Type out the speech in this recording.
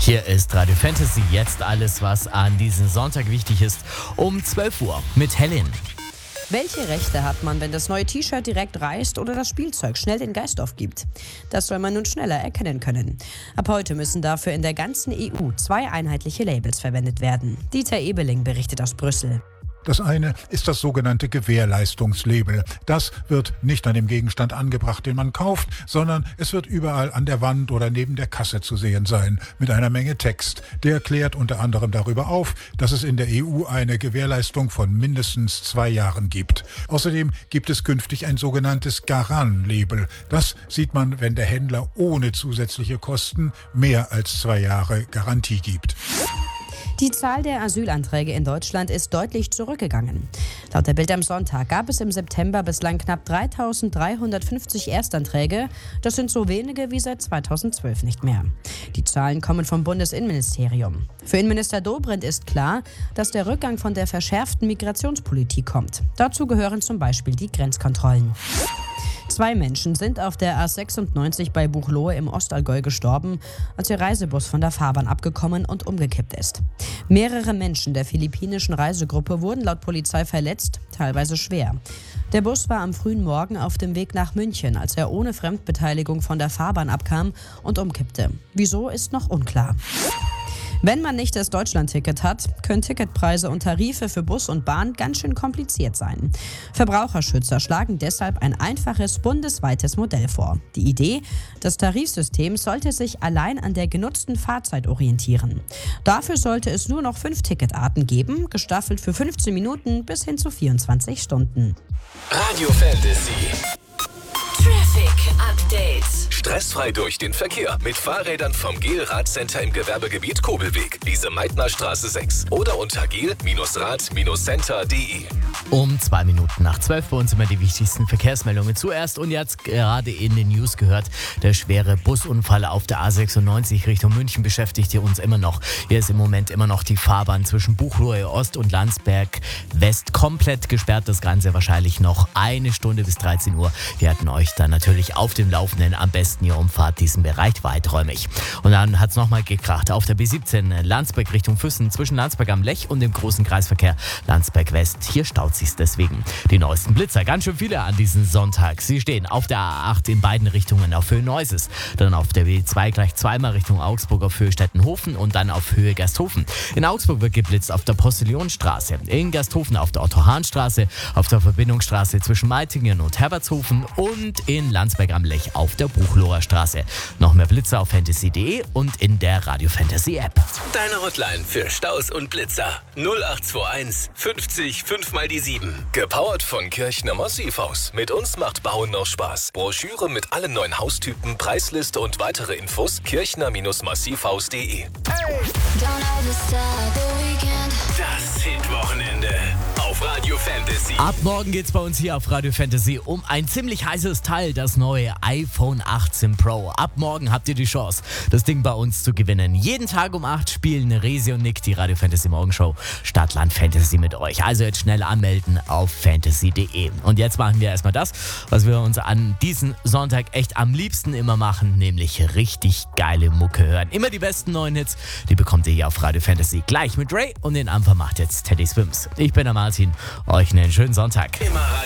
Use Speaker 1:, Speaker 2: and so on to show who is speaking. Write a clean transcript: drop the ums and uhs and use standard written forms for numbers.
Speaker 1: Hier ist Radio Fantasy, jetzt alles, was an diesem Sonntag wichtig ist, um 12 Uhr mit Helen.
Speaker 2: Welche Rechte hat man, wenn das neue T-Shirt direkt reißt oder das Spielzeug schnell den Geist aufgibt? Das soll man nun schneller erkennen können. Ab heute müssen dafür in der ganzen EU 2 einheitliche Labels verwendet werden. Dieter Ebeling berichtet aus Brüssel.
Speaker 3: Das eine ist das sogenannte Gewährleistungslabel. Das wird nicht an dem Gegenstand angebracht, den man kauft, sondern es wird überall an der Wand oder neben der Kasse zu sehen sein, mit einer Menge Text. Der klärt unter anderem darüber auf, dass es in der EU eine Gewährleistung von mindestens 2 Jahren gibt. Außerdem gibt es künftig ein sogenanntes Garant-Label. Das sieht man, wenn der Händler ohne zusätzliche Kosten mehr als 2 Jahre Garantie gibt.
Speaker 2: Die Zahl der Asylanträge in Deutschland ist deutlich zurückgegangen. Laut der Bild am Sonntag gab es im September bislang knapp 3.350 Erstanträge. Das sind so wenige wie seit 2012 nicht mehr. Die Zahlen kommen vom Bundesinnenministerium. Für Innenminister Dobrindt ist klar, dass der Rückgang von der verschärften Migrationspolitik kommt. Dazu gehören zum Beispiel die Grenzkontrollen. 2 Menschen sind auf der A96 bei Buchloe im Ostallgäu gestorben, als ihr Reisebus von der Fahrbahn abgekommen und umgekippt ist. Mehrere Menschen der philippinischen Reisegruppe wurden laut Polizei verletzt, teilweise schwer. Der Bus war am frühen Morgen auf dem Weg nach München, als er ohne Fremdbeteiligung von der Fahrbahn abkam und umkippte. Wieso ist noch unklar. Wenn man nicht das Deutschland-Ticket hat, können Ticketpreise und Tarife für Bus und Bahn ganz schön kompliziert sein. Verbraucherschützer schlagen deshalb ein einfaches bundesweites Modell vor. Die Idee, das Tarifsystem sollte sich allein an der genutzten Fahrzeit orientieren. Dafür sollte es nur noch 5 Ticketarten geben, gestaffelt für 15 Minuten bis hin zu 24 Stunden.
Speaker 4: Radio Fantasy.
Speaker 5: Traffic Update.
Speaker 4: Stressfrei durch den Verkehr mit Fahrrädern vom GEL-Radcenter im Gewerbegebiet Kobelweg, Lise-Meitner-Straße 6 oder unter gel-rad-center.de.
Speaker 1: Um 2 Minuten nach 12 bei uns immer die wichtigsten Verkehrsmeldungen. Zuerst und jetzt gerade in den News gehört, der schwere Busunfall auf der A96 Richtung München beschäftigt hier uns immer noch. Hier ist im Moment immer noch die Fahrbahn zwischen Buchloe Ost und Landsberg West komplett gesperrt. Das Ganze wahrscheinlich noch 1 Stunde bis 13 Uhr. Wir hatten euch dann natürlich auf dem Laufenden, am besten ihr umfahrt diesen Bereich weiträumig. Und dann hat es nochmal gekracht auf der B17 Landsberg Richtung Füssen zwischen Landsberg am Lech und dem großen Kreisverkehr Landsberg West. Hier staut sich's deswegen. Die neuesten Blitzer, ganz schön viele an diesem Sonntag. Sie stehen auf der A8 in beiden Richtungen auf Höhe Neuses. Dann auf der B2 gleich zweimal Richtung Augsburg auf Höhe Stettenhofen und dann auf Höhe Gersthofen. In Augsburg wird geblitzt auf der Postillionstraße, in Gersthofen auf der Otto-Hahn-Straße, auf der Verbindungsstraße zwischen Meitingen und Herbertshofen und in Landsberg am Lech auf der Buchloer Straße. Noch mehr Blitzer auf fantasy.de und in der Radio Fantasy App.
Speaker 4: Deine Hotline für Staus und Blitzer 0821 50 5 mal die 7. Gepowert von Kirchner Massivhaus. Mit uns macht Bauen noch Spaß. Broschüre mit allen neuen Haustypen, Preisliste und weitere Infos kirchner-massivhaus.de. Das Hitwochenende auf Radio Fantasy.
Speaker 1: Ab morgen geht's bei uns hier auf Radio Fantasy um ein ziemlich heißes Teil, das neue iPhone 18 Pro. Ab morgen habt ihr die Chance, das Ding bei uns zu gewinnen. Jeden Tag um 8 spielen Resi und Nick die Radio Fantasy Morgenshow Stadtland Fantasy mit euch. Also jetzt schnell anmelden auf fantasy.de. Und jetzt machen wir erstmal das, was wir uns an diesem Sonntag echt am liebsten immer machen, nämlich richtig geile Mucke hören. Immer die besten neuen Hits, die bekommt ihr hier auf Radio Fantasy. Gleich mit Ray und den Anfang macht jetzt Teddy Swims. Ich bin der Martin, euch einen schönen Sonntag.
Speaker 4: Immer